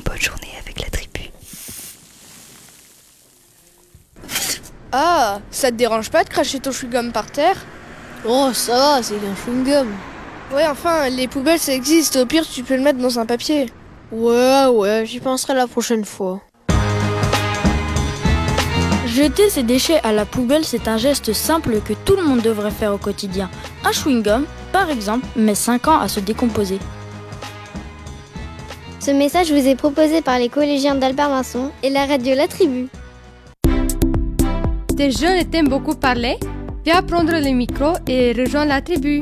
bonne journée avec la tribu. Ah, ça te dérange pas de cracher ton chewing-gum par terre? Oh, ça va, c'est qu'un chewing-gum. Ouais, enfin, les poubelles ça existe, au pire tu peux le mettre dans un papier. Ouais, j'y penserai la prochaine fois. Jeter ses déchets à la poubelle, c'est un geste simple que tout le monde devrait faire au quotidien. Un chewing-gum, par exemple, met 5 ans à se décomposer. Ce message vous est proposé par les collégiens d'Albert Masson et la radio La Tribu. Tes jeunes t'aiment beaucoup parler? Viens prendre le micro et rejoins la tribu.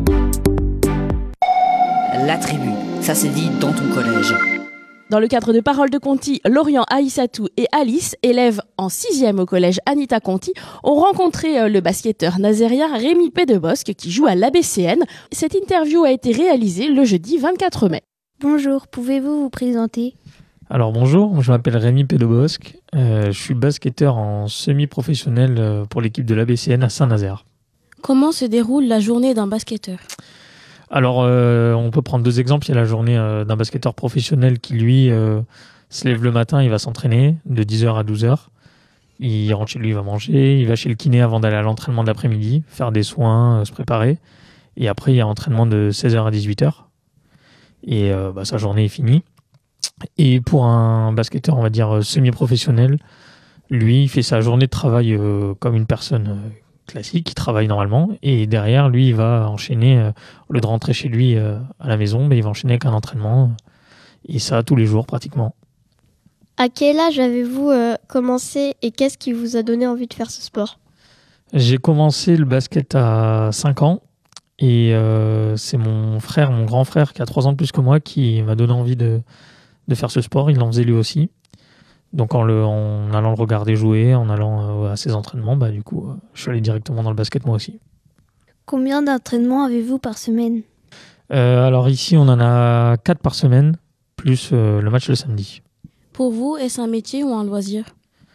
La tribu, ça se dit dans ton collège. Dans le cadre de Paroles de Conti, Lorian, Aïssatou et Alice, élèves en 6e au collège Anita Conti, ont rencontré le basketteur nazérien Rémi Pédebosque qui joue à l'ABCN. Cette interview a été réalisée le jeudi 24 mai. Bonjour, pouvez-vous vous présenter? Alors bonjour, je m'appelle Rémi Pédebosque, je suis basketteur en semi-professionnel pour l'équipe de l'ABCN à Saint-Nazaire. Comment se déroule la journée d'un basketteur? Alors on peut prendre 2 exemples, il y a la journée d'un basketteur professionnel qui lui se lève le matin, il va s'entraîner de 10h à 12h, il rentre chez lui, il va manger, il va chez le kiné avant d'aller à l'entraînement de l'après-midi, faire des soins, se préparer, et après il y a entraînement de 16h à 18h, et sa journée est finie. Et pour un basketteur, on va dire semi-professionnel, lui, il fait sa journée de travail comme une personne classique, qui travaille normalement. Et derrière, lui, il va enchaîner, au lieu de rentrer chez lui à la maison, il va enchaîner avec un entraînement. Et ça, tous les jours, pratiquement. À quel âge avez-vous commencé et qu'est-ce qui vous a donné envie de faire ce sport? J'ai commencé le basket à 5 ans. Et c'est mon grand frère, qui a 3 ans de plus que moi, qui m'a donné envie de faire ce sport. Il en faisait lui aussi. Donc en allant le regarder jouer, en allant à ses entraînements, je suis allé directement dans le basket moi aussi. Combien d'entraînements avez-vous par semaine? Alors ici, on en a 4 par semaine, plus le match le samedi. Pour vous, est-ce un métier ou un loisir?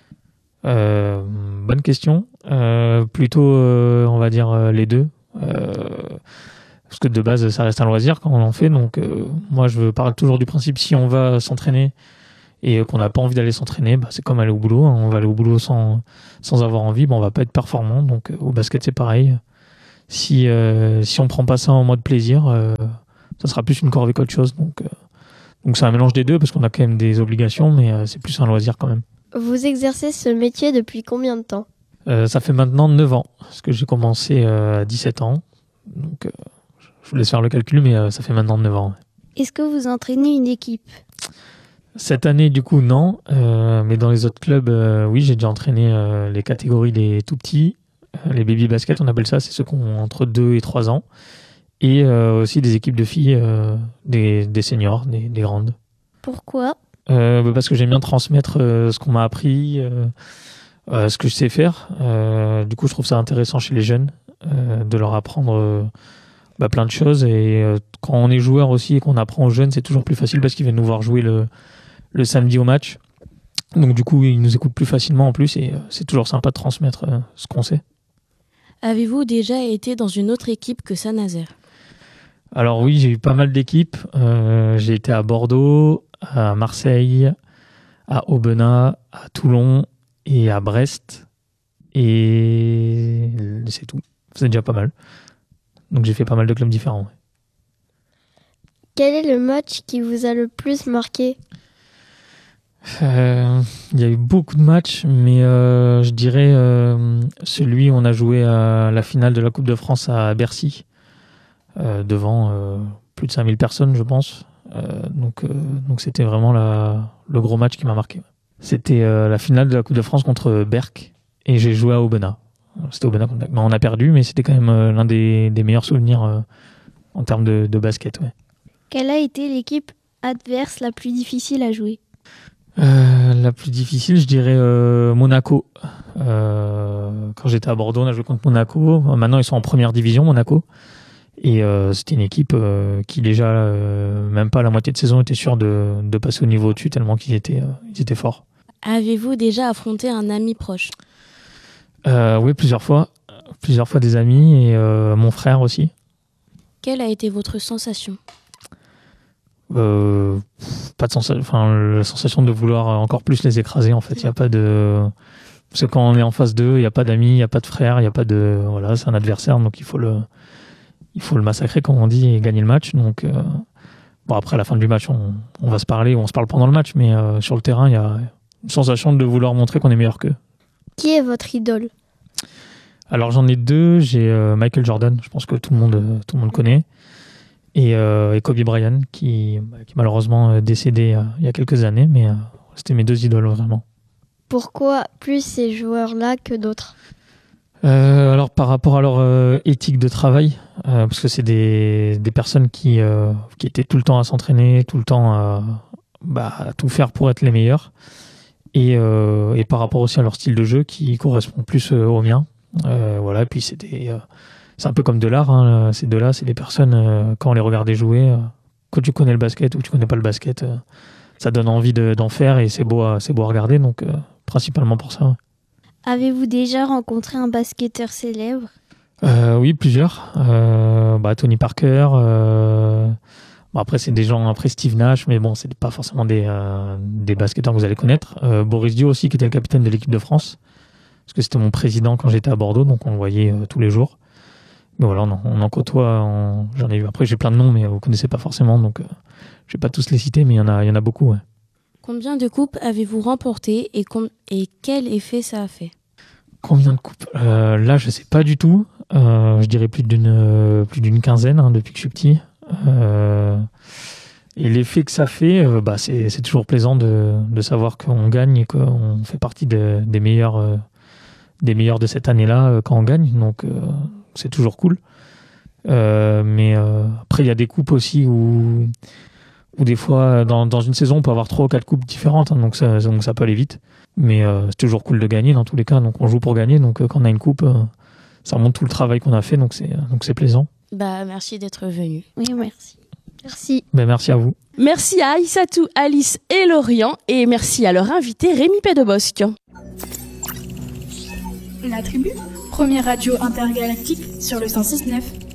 Bonne question. Plutôt, on va dire, les deux. Parce que de base, ça reste un loisir quand on en fait. Donc moi, je parle toujours du principe, si on va s'entraîner et qu'on n'a pas envie d'aller s'entraîner, c'est comme aller au boulot. On va aller au boulot sans avoir envie, on va pas être performant. Donc au basket, c'est pareil. Si on prend pas ça en mode plaisir, ça sera plus une corvée qu'autre chose. Donc c'est un mélange des deux parce qu'on a quand même des obligations, mais c'est plus un loisir quand même. Vous exercez ce métier depuis combien de temps? Ça fait maintenant 9 ans, parce que j'ai commencé à 17 ans. Donc je vous laisse faire le calcul, mais ça fait maintenant 9 ans. Est-ce que vous entraînez une équipe? Cette année, du coup, non. Mais dans les autres clubs, oui, j'ai déjà entraîné les catégories des tout petits. Les baby basket, on appelle ça. C'est ceux qui ont entre 2 et 3 ans. Et aussi des équipes de filles, des seniors, des grandes. Pourquoi? Parce que j'aime bien transmettre ce qu'on m'a appris, ce que je sais faire. Du coup, je trouve ça intéressant chez les jeunes de leur apprendre plein de choses. Et quand on est joueur aussi et qu'on apprend aux jeunes, c'est toujours plus facile parce qu'ils viennent nous voir jouer le samedi au match. Donc du coup, ils nous écoutent plus facilement en plus et c'est toujours sympa de transmettre ce qu'on sait. Avez-vous déjà été dans une autre équipe que Saint-Nazaire? Alors oui, j'ai eu pas mal d'équipes. J'ai été à Bordeaux, à Marseille, à Aubenas, à Toulon et à Brest. Et c'est tout. C'est déjà pas mal. Donc j'ai fait pas mal de clubs différents. Ouais. Quel est le match qui vous a le plus marqué? Il y a eu beaucoup de matchs, mais je dirais celui où on a joué à la finale de la Coupe de France à Bercy, devant plus de 5000 personnes, je pense. Donc c'était vraiment le gros match qui m'a marqué. C'était la finale de la Coupe de France contre Berck, et j'ai joué à Aubenas. C'était Aubenas Contact. On a perdu, mais c'était quand même l'un des meilleurs souvenirs en termes de basket. Ouais. Quelle a été l'équipe adverse la plus difficile à jouer? La plus difficile, je dirais Monaco. Quand j'étais à Bordeaux, on a joué contre Monaco. Maintenant, ils sont en première division, Monaco. Et c'était une équipe qui déjà, même pas à la moitié de saison, était sûre de passer au niveau au-dessus, tellement qu'ils étaient forts. Avez-vous déjà affronté un ami proche? Oui, plusieurs fois. Plusieurs fois des amis et mon frère aussi. Quelle a été votre sensation? pas de la sensation de vouloir encore plus les écraser en fait. Il y a pas de parce que quand on est en face d'eux, il y a pas d'amis, il y a pas de frères, il y a pas de voilà, c'est un adversaire donc il faut le massacrer comme on dit et gagner le match. Donc bon après à la fin du match on va se parler, on se parle pendant le match mais sur le terrain il y a une sensation de vouloir montrer qu'on est meilleur qu'eux. Qui est votre idole? Alors j'en ai deux, j'ai Michael Jordan, je pense que tout le monde connaît. Et Kobe Bryant qui malheureusement décédé il y a quelques années, mais c'était mes deux idoles vraiment. Pourquoi plus ces joueurs-là que d'autres? Alors par rapport à leur éthique de travail, parce que c'est des personnes qui étaient tout le temps à s'entraîner, tout le temps à tout faire pour être les meilleurs, et par rapport aussi à leur style de jeu qui correspond plus au mien. Voilà, et puis c'est un peu comme de l'art, hein. Ces deux-là, c'est des personnes, quand on les regardait jouer, quand tu connais le basket ou tu connais pas le basket, ça donne envie d'en faire et c'est beau à regarder, donc principalement pour ça. Ouais. Avez-vous déjà rencontré un basketteur célèbre? Oui, plusieurs. Tony Parker. Après, c'est des gens, après Steve Nash, mais bon, c'est pas forcément des basketteurs que vous allez connaître. Boris Dio aussi, qui était le capitaine de l'équipe de France, parce que c'était mon président quand j'étais à Bordeaux, donc on le voyait tous les jours. Mais voilà, on en côtoie, j'en ai vu. Après, j'ai plein de noms, mais vous connaissez pas forcément, donc je vais pas tous les citer, mais il y en a beaucoup. Ouais. Combien de coupes avez-vous remporté et quel effet ça a fait? Combien de coupes? Là, je sais pas du tout. Je dirais plus d'une quinzaine depuis que je suis petit. Et l'effet que ça fait, c'est toujours plaisant de savoir qu'on gagne et qu'on fait partie des meilleurs de cette année-là quand on gagne. Donc c'est toujours cool. Mais après, il y a des coupes aussi où des fois, dans une saison, on peut avoir 3 ou 4 coupes différentes, hein, donc ça peut aller vite. Mais c'est toujours cool de gagner dans tous les cas. Donc on joue pour gagner. Donc quand on a une coupe, ça montre tout le travail qu'on a fait. Donc c'est plaisant. Merci d'être venu. Oui, merci. Merci. Merci à vous. Merci à Aïssatou, Alice et Lorient, et merci à leur invité Rémi Pédebosque. La Tribu, première radio intergalactique sur le 106.9.